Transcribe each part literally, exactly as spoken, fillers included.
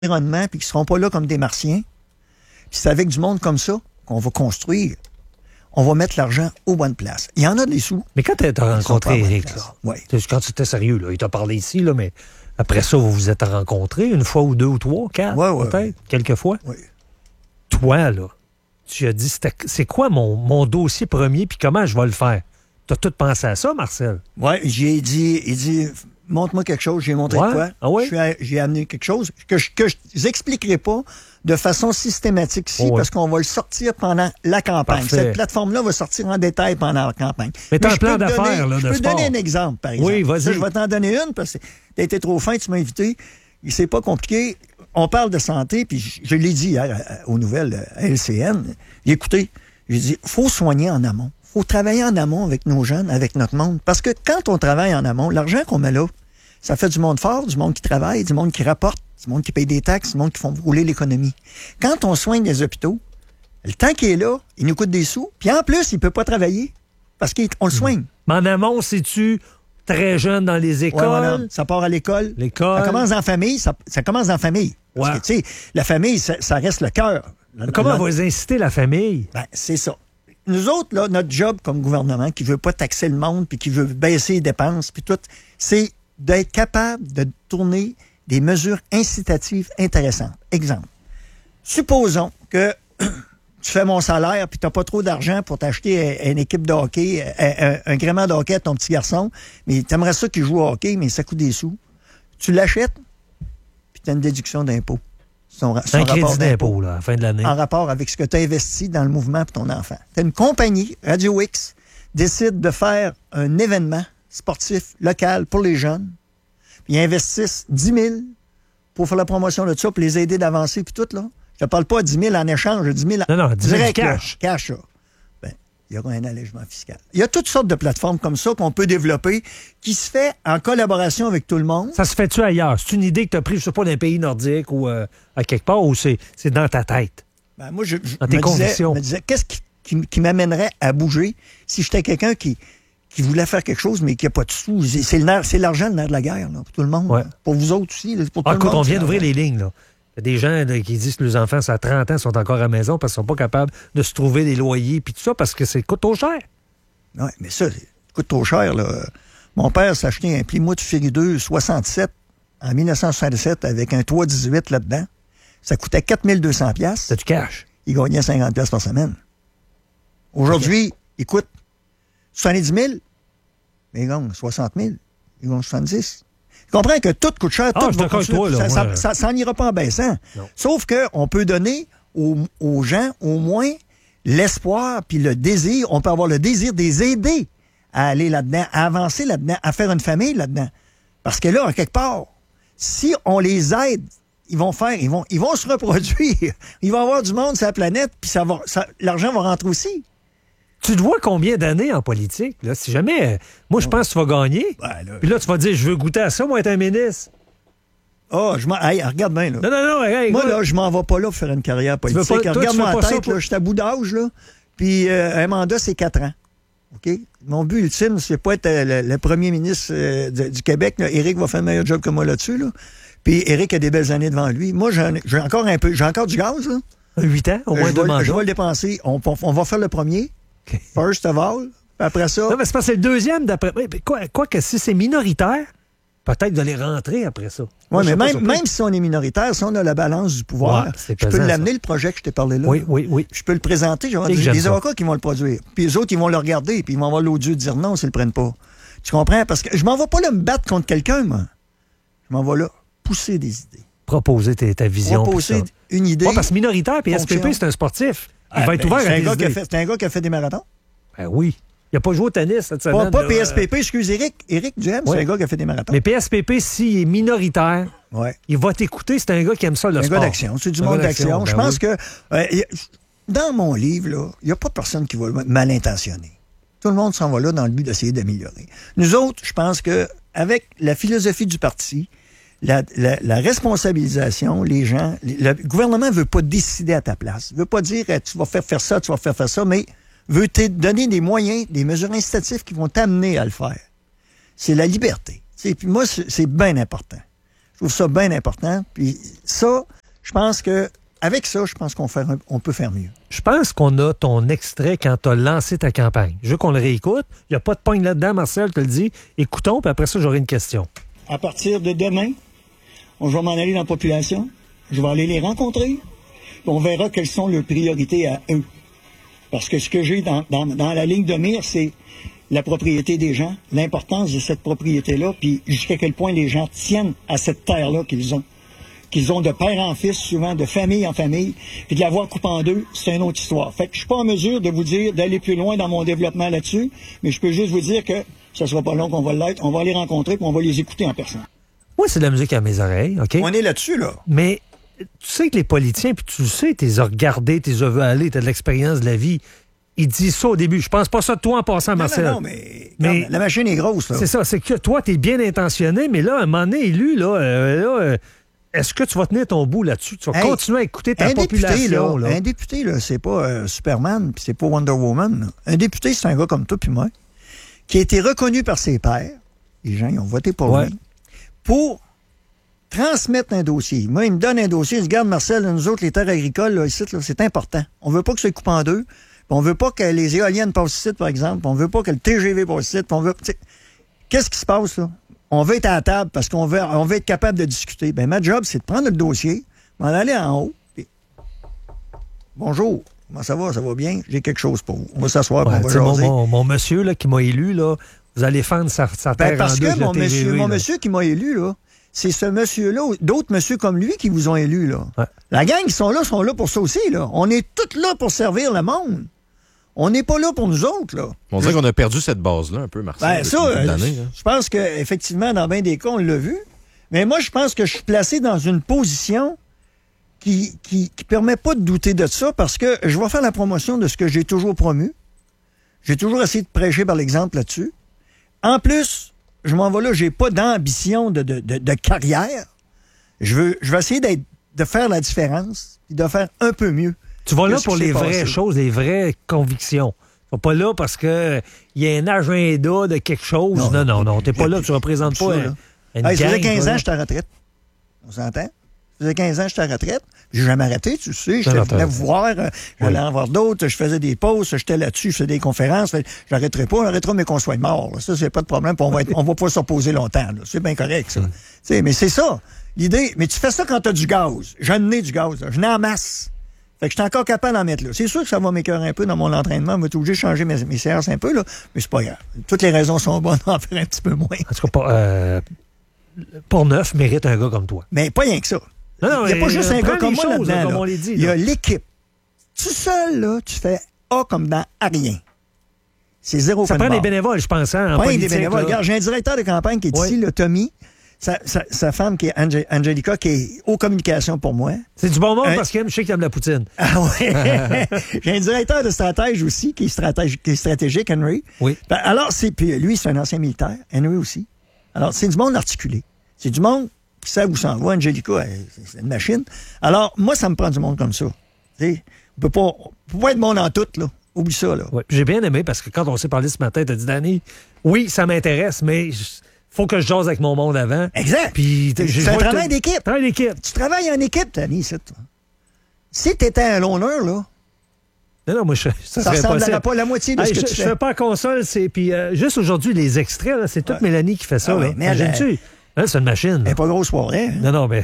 environnement, puis qui ne seront pas là comme des martiens. Puis c'est avec du monde comme ça qu'on va construire. On va mettre l'argent aux bonnes places. Il y en a des sous. Mais quand tu as rencontré Éric, là, ouais. quand tu étais sérieux, là, il t'a parlé ici, là, mais après ça, vous vous êtes rencontrés une fois ou deux ou trois, quatre, ouais, ouais, peut-être, ouais. quelques fois. Oui. Toi, là, tu as dit, c'est quoi mon, mon dossier premier, puis comment je vais le faire? Tu as tout pensé à ça, Marcel? Oui, j'ai dit, il dit, montre-moi quelque chose. J'ai montré ouais? quoi? Ah ouais? J'ai amené quelque chose que je que n'expliquerai pas de façon systématique ici, oh ouais. parce qu'on va le sortir pendant la campagne. Parfait. Cette plateforme-là va sortir en détail pendant la campagne. Mais t'as un plan d'affaires, là, de Je peux sport. donner un exemple, par exemple. Oui, vas-y. Je vais t'en donner une, parce que t'as été trop fin, tu m'as invité. C'est pas compliqué. On parle de santé, puis je, je l'ai dit hier aux nouvelles à L C N. Écoutez, j'ai dit, faut soigner en amont. Faut travailler en amont avec nos jeunes, avec notre monde. Parce que quand on travaille en amont, l'argent qu'on met là, ça fait du monde fort, du monde qui travaille, du monde qui rapporte, du monde qui paye des taxes, du monde qui font rouler l'économie. Quand on soigne les hôpitaux, le temps qu'il est là, il nous coûte des sous. Puis en plus, il ne peut pas travailler parce qu'on le soigne. Mais en amont, c'est-tu très jeune dans les écoles? Ouais, voilà. Ça part à l'école. L'école. Ça commence en famille. Ça, ça commence en famille. Parce ouais. que, tu sais, la famille, ça, ça reste le cœur. Comment on va inciter la famille? Ben, c'est ça. Nous autres, là, notre job comme gouvernement, qui veut pas taxer le monde, puis qui veut baisser les dépenses, puis tout, c'est d'être capable de tourner des mesures incitatives intéressantes. Exemple. Supposons que tu fais mon salaire, puis tu n'as pas trop d'argent pour t'acheter une équipe de hockey, un, un gréement de hockey à ton petit garçon, mais tu aimerais ça qu'il joue au hockey, mais ça coûte des sous. Tu l'achètes, puis tu as une déduction d'impôt. Son, son un crédit d'impôt, là, à la fin de l'année. En rapport avec ce que tu as investi dans le mouvement pour ton enfant. Tu as une compagnie, Radio X, décide de faire un événement sportif local pour les jeunes, puis ils investissent dix mille pour faire la promotion de ça, pour les aider d'avancer, puis tout, là. Je ne parle pas de dix mille en échange, dix mille non, non, dix mille direct, cash. Là, cash, là. Ben, il y aura un allègement fiscal. Il y a toutes sortes de plateformes comme ça qu'on peut développer, qui se fait en collaboration avec tout le monde. Ça se fait-tu ailleurs? C'est une idée que tu as prise, je sais pas, d'un pays nordique ou euh, à quelque part, ou c'est, c'est dans ta tête? Ben, moi, je, je dans tes me, convictions. disais, me disais, qu'est-ce qui, qui, qui m'amènerait à bouger si j'étais quelqu'un qui... qui voulait faire quelque chose, mais qui n'a pas de sous. C'est, le nerf, c'est l'argent, le nerf de la guerre, là, pour tout le monde. Ouais. Pour vous autres aussi. Là, pour tout ah, le écoute, monde, on vient d'ouvrir les lignes, là. Il y a des gens là, qui disent que les enfants, ça a trente ans, sont encore à la maison parce qu'ils ne sont pas capables de se trouver des loyers puis tout ça parce que ça coûte trop cher. Oui, mais ça, ça coûte trop cher, là. Mon père s'est acheté un Plymouth Fury deux soixante-sept en dix-neuf cent soixante-sept avec un toit dix-huit là-dedans. Ça coûtait quatre mille deux cents dollars. C'est du cash. Il gagnait cinquante dollars par semaine. Aujourd'hui, okay. il coûte soixante-dix mille. Mais il gagne soixante mille. Il gagne soixante-dix. Tu comprends que tout coûte cher, ah, tout va coûter toi, là, ça, ouais. ça, ça, ça n'ira pas en baissant. Non. Sauf qu'on peut donner aux, aux gens au moins l'espoir puis le désir. On peut avoir le désir de les aider à aller là-dedans, à avancer là-dedans, à faire une famille là-dedans. Parce que là, en quelque part, si on les aide, ils vont faire, ils vont, ils vont se reproduire. Il va y avoir du monde sur la planète, puis ça va, ça, l'argent va rentrer aussi. Tu te vois combien d'années en politique? Là? Si jamais, euh, moi, je pense que tu vas gagner. Ouais, là, puis là, tu vas dire, je veux goûter à ça, moi, être un ministre. Ah, oh, je m'en... Hey, regarde bien, là. Non, non, non. Hey, moi, ouais. là, je m'en vais pas là pour faire une carrière politique. Pas, regarde-moi la tête, pour... là, je suis à bout d'âge, là. Puis euh, un mandat, c'est quatre ans. OK? Mon but ultime, c'est pas être euh, le, le premier ministre euh, de, du Québec. Là. Éric va faire un meilleur job que moi là-dessus, là. Puis Éric a des belles années devant lui. Moi, j'ai, j'ai encore un peu... J'ai encore du gaz, là. Huit ans, au moins euh, deux mandats. Je vais le dépenser. On, on, on va faire le premier. Okay. First of all. Après ça... Non, mais c'est parce que c'est le deuxième d'après... Quoi, quoi que si c'est minoritaire, peut-être de les rentrer après ça. Oui, mais même, même si on est minoritaire, si on a la balance du pouvoir, ouais, je pesant, peux l'amener, ça. Le projet que je t'ai parlé là. Oui, oui, oui. Je peux le présenter. J'ai des, des avocats qui vont le produire. Puis les autres, ils vont le regarder, puis ils vont avoir l'odieux de dire non s'ils le prennent pas. Tu comprends? Parce que je m'en vais pas là me battre contre quelqu'un, moi. Je m'en vais là pousser des idées. Proposer ta, ta vision. Proposer une idée. Ouais, parce que minoritaire, puis S P P, c'est un sportif. Il ah, va être ben, ouvert à des idées. C'est un gars qui a fait des marathons? Ben oui. Il n'a pas joué au tennis cette semaine. Pas, pas P S P P, excuse Éric. Éric Duhem, ouais. C'est un gars qui a fait des marathons. Mais P S P P, s'il est minoritaire, ouais. il va t'écouter. C'est un gars qui aime ça, le un sport. Un gars d'action. C'est du un monde d'action. d'action. Ben Je pense oui. que euh, dans mon livre, il n'y a pas personne qui va mal intentionné. Tout le monde s'en va là dans le but d'essayer d'améliorer. Nous autres, je pense que avec la philosophie du parti, la, la, la responsabilisation, les gens, le gouvernement ne veut pas décider à ta place. Il ne veut pas dire tu vas faire faire ça, tu vas faire faire ça, mais veut te donner des moyens, des mesures incitatives qui vont t'amener à le faire. C'est la liberté. T'sais, puis moi, c'est, c'est bien important. trouve ça bien important. Puis ça, je pense que avec ça, je pense qu'on fait un, on peut faire mieux. Je pense qu'on a ton extrait quand tu as lancé ta campagne. Je veux qu'on le réécoute. Il n'y a pas de pogne là-dedans, Marcel, te le dis. Écoutons, puis après ça, j'aurai une question. À partir de demain, je vais m'en aller dans la population. Je vais aller les rencontrer. Puis on verra quelles sont leurs priorités à eux. Parce que ce que j'ai dans, dans, dans la ligne de mire, c'est la propriété des gens, l'importance de cette propriété-là, puis jusqu'à quel point les gens tiennent à cette terre-là qu'ils ont. Qu'ils ont de père en fils, souvent de famille en famille, puis de l'avoir coupé en deux, c'est une autre histoire. Fait que je suis pas en mesure de vous dire d'aller plus loin dans mon développement là-dessus, mais je peux juste vous dire que ça sera pas long qu'on va l'être. On va les rencontrer, puis on va les écouter en personne. Moi, c'est de la musique à mes oreilles, OK? On est là-dessus, là. Mais tu sais que les politiciens, puis tu le sais, tu les as regardés, tu les as vus aller, tu as de l'expérience de la vie. Ils disent ça au début. Je pense pas ça de toi en passant, non, Marcel. Non, non, mais, mais la machine est grosse, là. C'est ça, c'est que toi, tu es bien intentionné, mais là, à un moment donné, élu, là, euh, là euh, est-ce que tu vas tenir ton bout là-dessus? Tu vas hey, continuer à écouter ta un population? Député, là, là. Un député, là, c'est pas euh, Superman, puis c'est pas Wonder Woman. Là. Un député, c'est un gars comme toi puis moi, qui a été reconnu par ses pairs, les gens, ils ont voté pour ouais. lui, pour transmettre un dossier. Moi, il me donne un dossier, il dit, regarde, Marcel, nous autres, les terres agricoles, là, ici, là, c'est important. On veut pas que ça se coupe en deux, puis on veut pas que les éoliennes passent ici, par exemple, puis on veut pas que le T G V passe ici, puis on veut... T'sais, qu'est-ce qui se passe, là? On veut être à la table parce qu'on veut, on veut être capable de discuter. Ben ma job, c'est de prendre le dossier, m'en aller en haut. Puis, bonjour, comment ça va? Ça va bien? J'ai quelque chose pour vous. On va s'asseoir, ouais, on va jaser. Mon, mon, mon monsieur là, qui m'a élu, là, vous allez fendre sa, sa terre ben, parce en deux. Parce que mon, T G V, monsieur, là. mon monsieur qui m'a élu, là, c'est ce monsieur-là, d'autres monsieur comme lui qui vous ont élu. Là. Ouais. La gang qui sont là sont là pour ça aussi. Là. On est tous là pour servir le monde. On n'est pas là pour nous autres, là. On dirait qu'on a perdu cette base-là un peu, Marcel. Ben, ça, euh, je pense qu'effectivement, dans bien des cas, on l'a vu. Mais moi, je pense que je suis placé dans une position qui qui, qui permet pas de douter de ça parce que je vais faire la promotion de ce que j'ai toujours promu. J'ai toujours essayé de prêcher par l'exemple là-dessus. En plus, je m'en vais là, j'ai pas d'ambition de, de, de, de carrière. Je veux, je vais essayer d'être, de faire la différence et de faire un peu mieux. Tu vas là pour les vraies choses, les vraies convictions. Tu vas pas là parce qu'il y a un agenda de quelque chose. Non, non, non. non. Tu n'es pas là, tu ne représentes pas un, une hey, gang. Ça faisait quinze ans que j'étais en retraite. On s'entend? Ça faisait quinze ans que j'étais en retraite. J'ai jamais arrêté, tu sais. Je venais vous voir, j'allais en voir d'autres, je faisais des pauses, j'étais là-dessus, je faisais des conférences. J'arrêterai pas, on arrêtera, mais qu'on soit mort. Là. Ça, c'est pas de problème. On va, être, on va pas s'opposer longtemps. Là. C'est bien correct, ça. Mm. Mais c'est ça, l'idée. Mais tu fais ça quand tu as du gaz. J'en ai du gaz. Là. Je n'ai en masse. Fait que je suis encore capable d'en mettre là. C'est sûr que ça va m'écœurer un peu dans mon entraînement. Je vais être obligé de changer mes, mes séances un peu, là. Mais c'est pas grave. Toutes les raisons sont bonnes d'en faire un petit peu moins. En tout cas, pas, euh, Portneuf mérite un gars comme toi. Mais pas rien que ça. Non, non, il n'y a pas juste un gars comme moi choses, là-dedans. Comme là. on les dit, il y a l'équipe. Tout seul, là, tu fais A comme dans à rien. C'est zéro. Ça prend des bénévoles, je pense, hein, en pas politique. des bénévoles. Regarde, j'ai un directeur de campagne qui est oui. ici, le Tommy. Sa, sa, sa femme, qui est Ange- Angelica, qui est aux communications pour moi. C'est du bon monde un... parce que je sais qu'il aime la poutine. Ah ouais. J'ai un directeur de stratège aussi, qui est, stratég... qui est stratégique, Henry. Oui. Ben, alors, c'est... Puis lui, c'est un ancien militaire. Henry aussi. Alors, c'est du monde articulé. C'est du monde qui sait où s'en va. Angelica, c'est une machine. Alors, moi, ça me prend du monde comme ça. T'sais, on peut pas... On peut pas être bon dans tout, là. Oublie ça, là. Oui. J'ai bien aimé parce que quand on s'est parlé ce matin, t'as dit, Danny, oui, ça m'intéresse, mais... faut que je jase avec mon monde avant. Exact. Puis, c'est un travail te... d'équipe. Travail d'équipe. Tu travailles en équipe, Danny, c'est toi. Si tu étais un loner, là. Non, non, moi, je, ça, ça ressemblerait pas à la moitié de hey, ce que je, tu je fais. fais pas en console, c'est. Puis, euh, juste aujourd'hui, les extraits, là, c'est toute ouais. Mélanie qui fait ça. Ah, là. Mais Imagine-tu? Hein, c'est une machine. Elle n'est pas grosse soirée. Hein? Non, non, mais.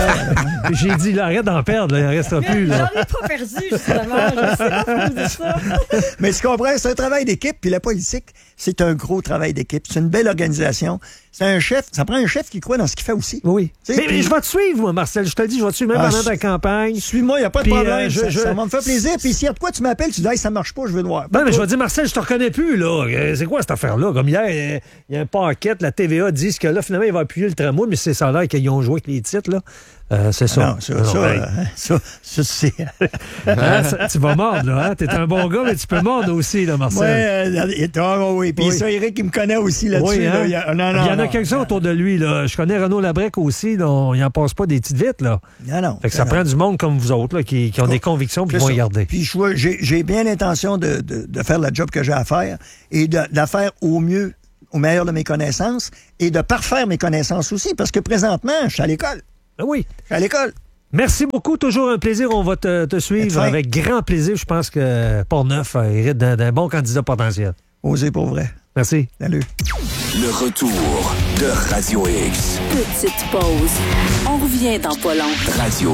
J'ai dit, là, arrête d'en perdre, là, il n'en restera plus. J'en ai pas perdu, justement. Je sais pas comment dire ça. Mais tu comprends, c'est un travail d'équipe, puis la politique, c'est un gros travail d'équipe. C'est une belle organisation. C'est un chef, ça prend un chef qui croit dans ce qu'il fait aussi. Oui. Mais, puis, mais je vais te suivre, moi, Marcel. Je te le dis, je vais te suivre même ah, pendant ta campagne. Suis-moi, il n'y a pas de puis, problème. Euh, je, ça, je... ça va me faire plaisir. Puis s'il y a de quoi, tu m'appelles, tu dis, hey, ça marche pas, je veux te voir. Ben, mais je vais te dire, Marcel, je te reconnais plus, là. C'est quoi cette affaire-là? Comme hier, il y a un paquet, la T V A dit que là, finalement, il va appuyer le tramway, mais c'est ça là qu'ils ont joué avec les titres, là. Euh, c'est ça. Non, ça, non, ça, euh, ça, ça, c'est... hein, ça, tu vas mordre, là. Hein? T'es un bon gars, mais tu peux mordre aussi, là, Marcel. Oui, euh, oh, oui. Puis oui. Ça, Eric, il me connaît aussi là-dessus. Oui, hein? Là. Il y, a, non, non, il y en non, a quelques-uns non. autour de lui, là. Je connais Renaud Labrec aussi, là. Il n'en passe pas des petites vites, là. Non, non. Fait que ça non. prend du monde comme vous autres, là, qui, qui ont oh, des convictions puis qui vont y garder. Puis j'ai, j'ai bien l'intention de, de, de faire la job que j'ai à faire et de, de la faire au mieux, au meilleur de mes connaissances et de parfaire mes connaissances aussi, parce que présentement, je suis à l'école. Ah oui. Je suis à l'école. Merci beaucoup. Toujours un plaisir. On va te, te suivre avec grand plaisir. Je pense que Port-Neuf hérite d'un, d'un bon candidat potentiel. Osez pour vrai. Merci. Salut. Le retour de Radio X. Petite pause. On revient dans pas long. Radio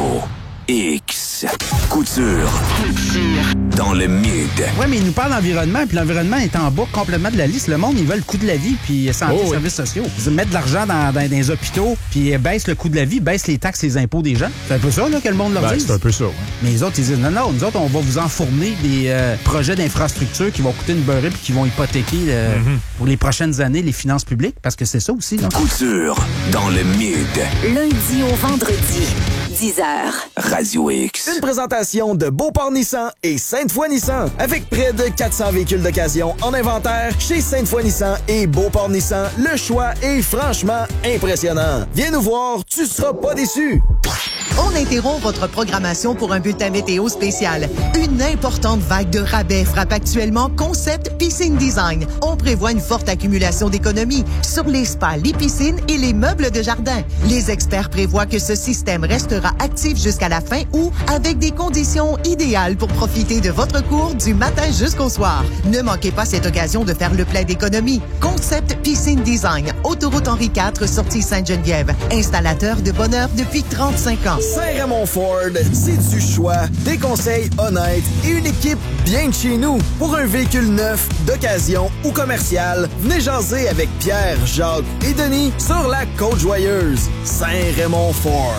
X. Couture. Couture. Dans le mid. Oui, mais il nous parle d'environnement, puis l'environnement est en bas complètement de la liste. Le monde, ils veulent le coût de la vie, puis santé, oh, services oui. sociaux. Ils mettent de l'argent dans, dans, dans les hôpitaux, puis baissent le coût de la vie, baissent les taxes et les impôts des gens. C'est un peu ça là, que le monde leur ben, dit. C'est un peu ça, oui. Mais les autres, ils disent, non, non, nous autres, on va vous enfourner des euh, projets d'infrastructure qui vont coûter une beurrée puis qui vont hypothéquer euh, mm-hmm. pour les prochaines années les finances publiques, parce que c'est ça aussi. Là. Couture dans le mid. Lundi au vendredi, dix heures. Radio X. Une présentation de Beauport Nissan et Sainte-Foy Nissan. Avec près de quatre cents véhicules d'occasion en inventaire, chez Sainte-Foy Nissan et Beauport Nissan, le choix est franchement impressionnant. Viens nous voir, tu seras pas déçu. On interrompt votre programmation pour un bulletin météo spécial. Une importante vague de rabais frappe actuellement Concept Piscine Design. On prévoit une forte accumulation d'économies sur les spas, les piscines et les meubles de jardin. Les experts prévoient que ce système restera actif jusqu'à la fin août avec des conditions idéales pour profiter de votre cours du matin jusqu'au soir. Ne manquez pas cette occasion de faire le plein d'économies. Concept Piscine Design, autoroute Henri quatre, sortie Sainte-Geneviève. Installateur de bonheur depuis trente-cinq ans. Saint-Raymond Ford, c'est du choix, des conseils honnêtes et une équipe bien de chez nous. Pour un véhicule neuf, d'occasion ou commercial, venez jaser avec Pierre, Jacques et Denis sur la Côte-Joyeuse. Saint-Raymond Ford.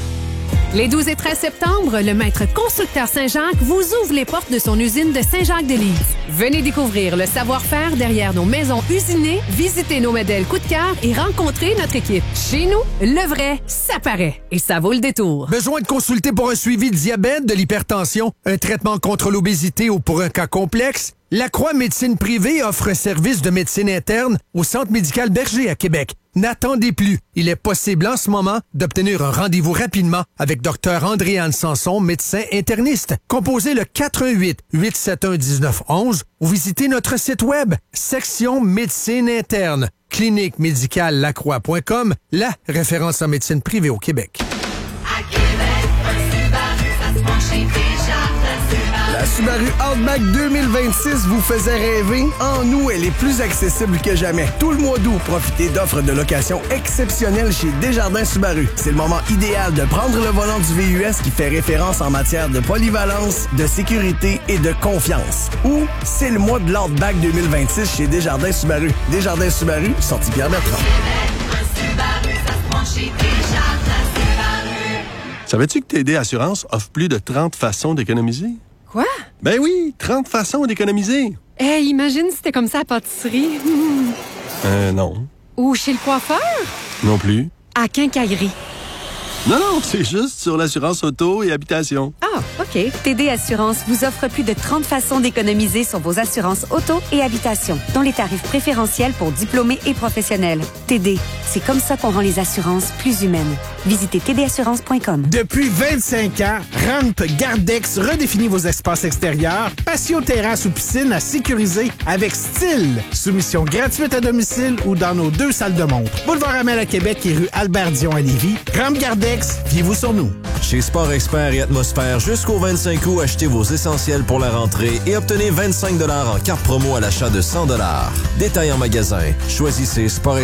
Les douze et treize septembre, le maître constructeur Saint-Jacques vous ouvre les portes de son usine de Saint-Jacques-de-Lys. Venez découvrir le savoir-faire derrière nos maisons usinées, visiter nos modèles coup de cœur et rencontrer notre équipe. Chez nous, le vrai, ça paraît. Et ça vaut le détour. Besoin de consulter pour un suivi de diabète, de l'hypertension, un traitement contre l'obésité ou pour un cas complexe? La Croix Médecine Privée offre un service de médecine interne au Centre médical Berger à Québec. N'attendez plus. Il est possible en ce moment d'obtenir un rendez-vous rapidement avec Dr Andréane Sanson, médecin interniste. Composez le quatre un huit, huit sept un, un neuf un un ou visitez notre site web, section médecine interne. clinique médicale lacroix point com, la référence en médecine privée au Québec. À Québec, un Subaru, ça se penche chez Desjardins. La Subaru Outback deux mille vingt-six vous faisait rêver? En août, elle est plus accessible que jamais. Tout le mois d'août, profitez d'offres de location exceptionnelles chez Desjardins Subaru. C'est le moment idéal de prendre le volant du V U S qui fait référence en matière de polyvalence, de sécurité et de confiance. Ou c'est le mois de l'Outback deux mille vingt-six chez Desjardins Subaru. Desjardins Subaru, sortie Pierre-Bertrand. Savais-tu que T D Assurance offre plus de trente façons d'économiser? Quoi? Ben oui, trente façons d'économiser. Eh, hey, imagine si c'était comme ça à la pâtisserie. Mmh. Euh, non. Ou chez le coiffeur? Non plus. À Quincaillerie. Non, non, c'est juste sur l'assurance auto et habitation. Ah, OK. T D Assurance vous offre plus de trente façons d'économiser sur vos assurances auto et habitation, dont les tarifs préférentiels pour diplômés et professionnels. T D, c'est comme ça qu'on rend les assurances plus humaines. Visitez t d assurance point com. Depuis vingt-cinq ans, Ramp Gardex redéfinit vos espaces extérieurs, patio, terrasse ou piscine à sécuriser avec style. Soumission gratuite à domicile ou dans nos deux salles de montre. Boulevard Amel à Québec et rue Albert-Dion à Lévis. Ramp Gardex, fiez-vous sur nous. Chez Sport Expert et Atmosphère, jusqu'au vingt-cinq août, achetez vos essentiels pour la rentrée et obtenez vingt-cinq dollars en carte promo à l'achat de cent dollars. Détail en magasin. Choisissez Sport